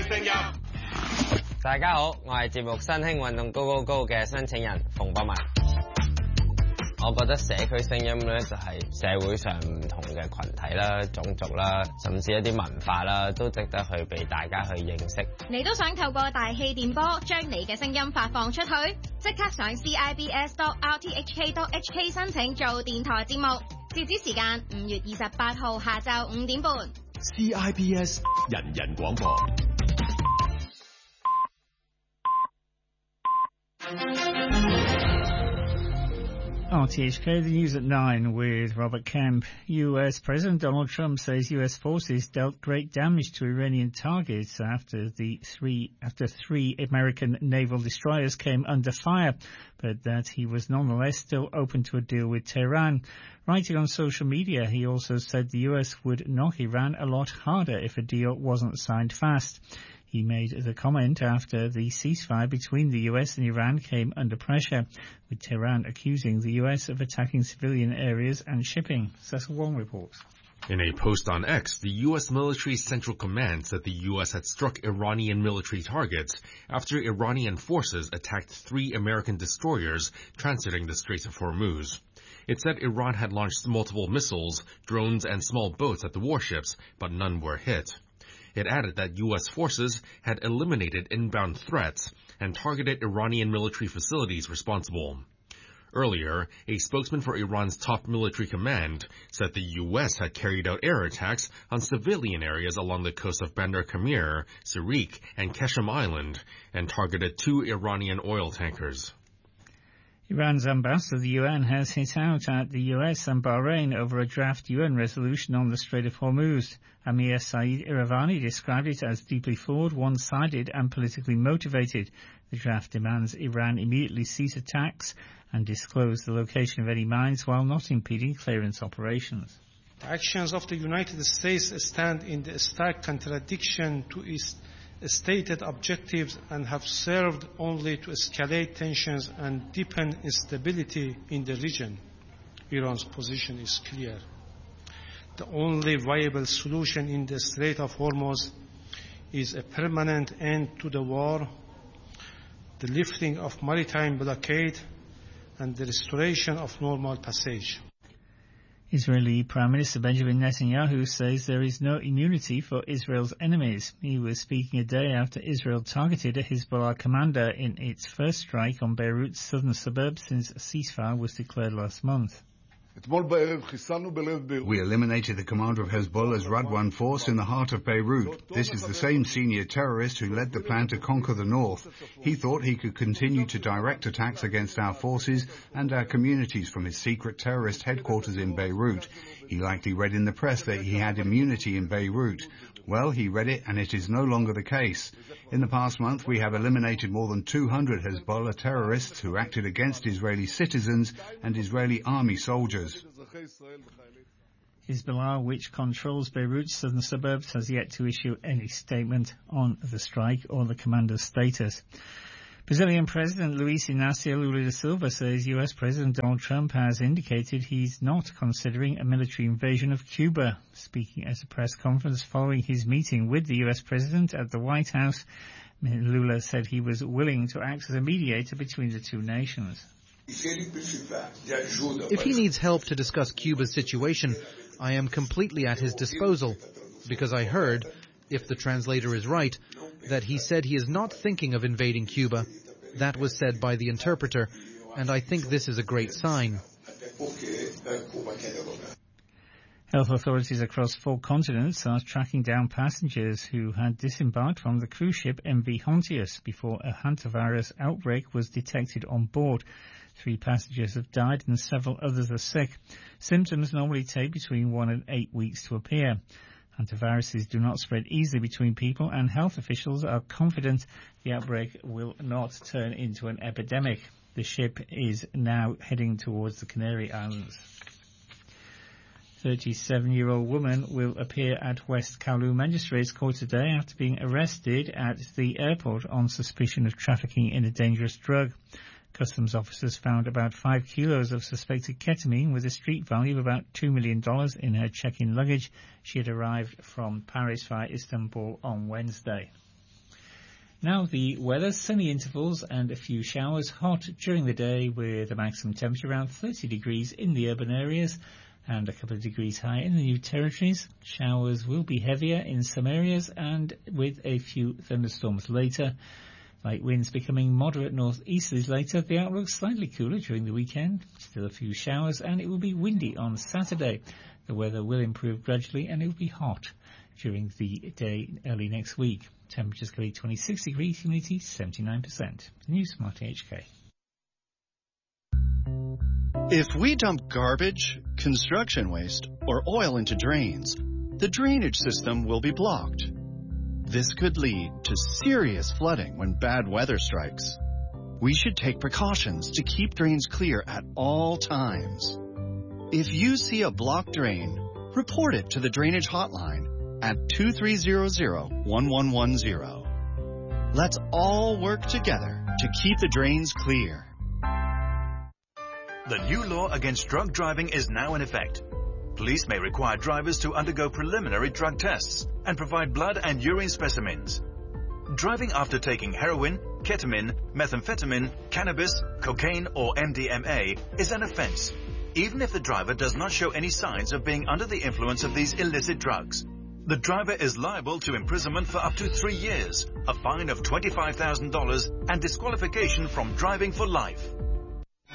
聲音。 大家好，我係節目新興運動高高高嘅申請人馮博文。我覺得社區聲音咧就係社會上唔同嘅群體啦、種族啦，甚至一啲文化啦，都值得去俾大家去認識。 你都想透過大氣電波將你嘅聲音發放出去？即刻上 CIBS.RTHK.HK 申請做電台節目，截止時間5月28號下晝5點半。 CIBS 人人廣播。 RTHK, the news at 9 with Robert Kemp. US President Donald Trump says US forces dealt great damage to Iranian targets after three American naval destroyers came under fire, but that he was nonetheless still open to a deal with Tehran. Writing on social media, he also said the US would knock Iran a lot harder if a deal wasn't signed fast. He made the comment after the ceasefire between the US and Iran came under pressure, with Tehran accusing the US of attacking civilian areas and shipping. Cecil Wong reports. In a post on X, the U.S. Military Central Command said the U.S. had struck Iranian military targets after Iranian forces attacked 3 American destroyers transiting the Straits of Hormuz. It said Iran had launched multiple missiles, drones, and small boats at the warships, but none were hit. It added that U.S. forces had eliminated inbound threats and targeted Iranian military facilities responsible. Earlier, a spokesman for Iran's top military command said the U.S. had carried out air attacks on civilian areas along the coast of Bandar Kamir, Sirik, and Keshem Island, and targeted 2 Iranian oil tankers. Iran's ambassador to the UN has hit out at the US and Bahrain over a draft UN resolution on the Strait of Hormuz. Amir Saeed Iravani described it as deeply flawed, one-sided and politically motivated. The draft demands Iran immediately cease attacks and disclose the location of any mines while not impeding clearance operations. The actions of the United States stand in the stark contradiction to its stated objectives and have served only to escalate tensions and deepen instability in the region. Iran's position is clear. The only viable solution in the Strait of Hormuz is a permanent end to the war, the lifting of maritime blockade, and the restoration of normal passage. Israeli Prime Minister Benjamin Netanyahu says there is no immunity for Israel's enemies. He was speaking a day after Israel targeted a Hezbollah commander in its first strike on Beirut's southern suburbs since a ceasefire was declared last month. We eliminated the commander of Hezbollah's Radwan force in the heart of Beirut. This is the same senior terrorist who led the plan to conquer the north. He thought he could continue to direct attacks against our forces and our communities from his secret terrorist headquarters in Beirut. He likely read in the press that he had immunity in Beirut. Well, he read it, and it is no longer the case. In the past month, we have eliminated more than 200 Hezbollah terrorists who acted against Israeli citizens and Israeli army soldiers. Hezbollah, which controls Beirut's southern suburbs, has yet to issue any statement on the strike or the commander's status. Brazilian President Luiz Inácio Lula da Silva says US President Donald Trump has indicated he's not considering a military invasion of Cuba. Speaking at a press conference following his meeting with the US President at the White House, Lula said he was willing to act as a mediator between the two nations. If he needs help to discuss Cuba's situation, I am completely at his disposal, because I heard, if the translator is right, that he said he is not thinking of invading Cuba. That was said by the interpreter, and I think this is a great sign. Health authorities across 4 continents are tracking down passengers who had disembarked from the cruise ship MV Hontius before a hantavirus outbreak was detected on board. 3 passengers have died and several others are sick. Symptoms normally take between 1 and 8 weeks to appear. Hantaviruses do not spread easily between people, and health officials are confident the outbreak will not turn into an epidemic. The ship is now heading towards the Canary Islands. 37-year-old woman will appear at West Kowloon Magistrates Court today after being arrested at the airport on suspicion of trafficking in a dangerous drug. Customs officers found about 5 kilos of suspected ketamine with a street value of about $2 million in her check-in luggage. She had arrived from Paris via Istanbul on Wednesday. Now the weather, sunny intervals and a few showers, hot during the day with a maximum temperature around 30 degrees in the urban areas and a couple of degrees higher in the New Territories. Showers will be heavier in some areas and with a few thunderstorms later. Light winds becoming moderate northeasterlies later. The outlook slightly cooler during the weekend. Still a few showers and it will be windy on Saturday. The weather will improve gradually and it will be hot during the day early next week. Temperatures can be 26 degrees, humidity 79%. News, Martin HK. If we dump garbage, construction waste, or oil into drains, the drainage system will be blocked. This could lead to serious flooding when bad weather strikes. We should take precautions to keep drains clear at all times. If you see a blocked drain, report it to the drainage hotline at 2300-1110. Let's all work together to keep the drains clear. The new law against drug driving is now in effect. Police may require drivers to undergo preliminary drug tests and provide blood and urine specimens. Driving after taking heroin, ketamine, methamphetamine, cannabis, cocaine, or MDMA is an offense, even if the driver does not show any signs of being under the influence of these illicit drugs. The driver is liable to imprisonment for up to 3 years, a fine of $25,000, and disqualification from driving for life.